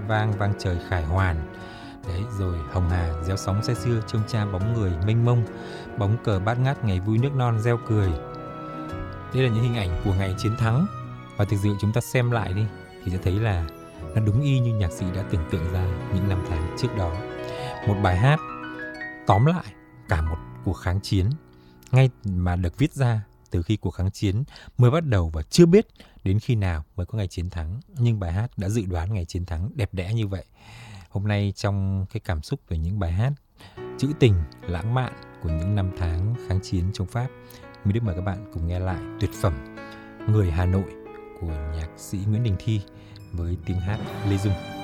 vang vang trời khải hoàn. Đấy, rồi hồng hà réo sóng say sưa, trông cha bóng người mênh mông, bóng cờ bát ngát ngày vui nước non reo cười. Đây là những hình ảnh của ngày chiến thắng. Và thực sự chúng ta xem lại đi thì sẽ thấy là nó đúng y như nhạc sĩ đã tưởng tượng ra những năm tháng trước đó. Một bài hát tóm lại cả một cuộc kháng chiến, ngay mà được viết ra từ khi cuộc kháng chiến mới bắt đầu và chưa biết đến khi nào mới có ngày chiến thắng. Nhưng bài hát đã dự đoán ngày chiến thắng đẹp đẽ như vậy. Hôm nay trong cái cảm xúc về những bài hát trữ tình, lãng mạn của những năm tháng kháng chiến chống Pháp, mình được mời các bạn cùng nghe lại tuyệt phẩm Người Hà Nội của nhạc sĩ Nguyễn Đình Thi với tiếng hát Lê Dung.